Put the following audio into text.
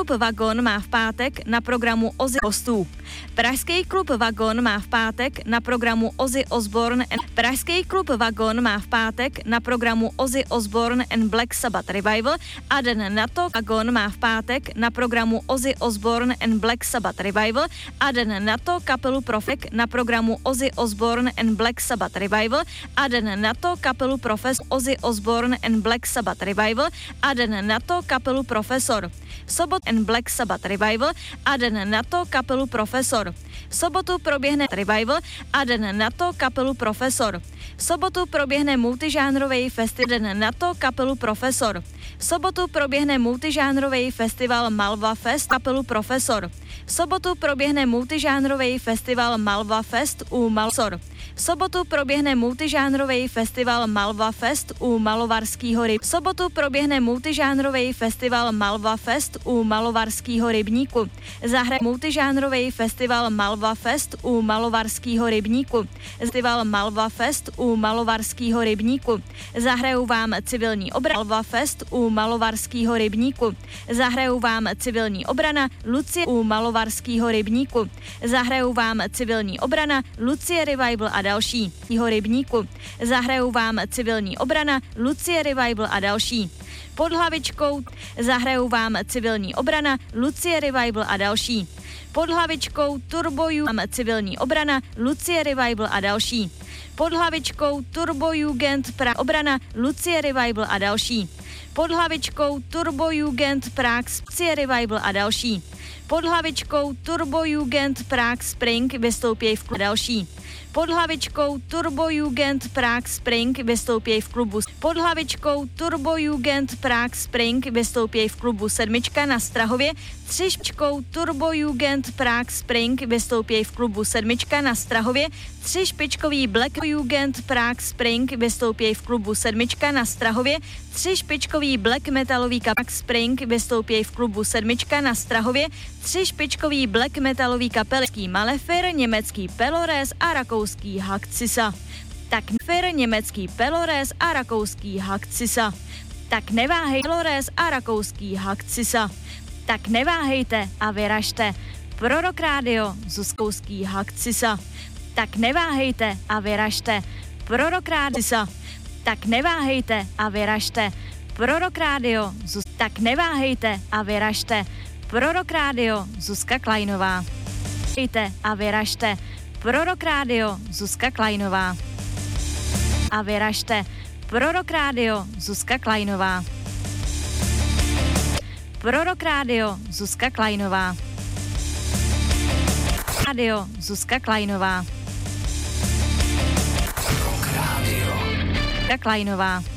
klub Vagon má v pátek na programu Ozzy hostů. Pražský klub Vagon má v pátek na programu Ozzy Osbourne. Pražský klub Vagon má v pátek na programu Ozzy Osbourne and Black Sabbath Revival a den na to Vagon má v pátek na programu Ozzy Osbourne and Black Sabbath Revival a den na to kapelu Profek na programu Ozzy Osbourne and Black Sabbath Revival a den na to kapelu Ozzy Osbourne and Black Sabbath Revival a den na to kapelu Profesor. Sobot and Black Sabbath Revival a den na to kapelu Profesor. V sobotu proběhne Revival a den na to kapelu Profesor. V sobotu proběhne multižánrový festival, den na to kapelu Profesor. V sobotu proběhne multižánrový festival Malva Fest, kapelu Profesor. V sobotu proběhne multižánrový festival Malva Fest u Malsor. V sobotu proběhne multižánrový festival Malva Fest u Malovarského rybníku. V sobotu proběhne multižánrový festival Malva Fest u Malovarského rybníku. Zahraje multižánrový festival Malva Fest u Malovarského rybníku. Festival Malva Fest u Malovarského rybníku. Zahrajou vám civilní obrana Malva Fest u Malovarského rybníku. Zahrajou vám civilní obrana Lucie u Malovarského rybníku. Zahrajou vám civilní obrana Lucie Revival a další. Rybníku. Zahrajou vám civilní obrana Lucie Revival a další. Pod hlavičkou zahrajou vám civilní obrana Lucie Revival a další. Pod hlavičkou Turbo civilní obrana Lucie Revival a další. Pod hlavičkou Turbo Jugend Prague obrana Lucie Revival a další. Pod hlavičkou Turbo Jugend Prague Lucie Revival a další. Pod hlavičkou Turbo Jugend Prague Spring vystoupí v klubu další. Pod hlavičkou Turbo Jugend Prague Spring vystoupí v klubu. Pod hlavičkou Turbo Jugend Prague Spring vystoupí v klubu Sedmička na Strahově. Třiškou Turbo Jugend Prague Spring vystoupí v klubu Sedmička na Strahově. Třišpičkový Black Jugend Prague Spring vystoupí v klubu Sedmička na Strahově. Třišpičkový black metalový Prague Spring vystoupí v klubu Sedmička na Strahově. Třišpičkový black metalový kapelský Malefer, německý Pelores a rakouský Hakcisa. Tak německý Pelores a rakouský Hakcisa. Tak neváhej Pelores a rakouský Hakcisa. Tak neváhejte a vyražte. Prorok rádio Zuskouský Hakcisa. Tak neváhejte a vyražte. Prorok rádio. Tak neváhejte a vyražte. Prorok rádio Tak neváhejte a vyražte. Prorok rádio Zuzka Klajnová. Neváhejte a vyražte. Prorok rádio Zuzka Klajnová. A vyražte. Prorok rádio Zuzka Klajnová. Prorok rádio Zuzka Klajnová. Rádio Zuzka Klajnová. Prorok rádio Zuzka Klajnová.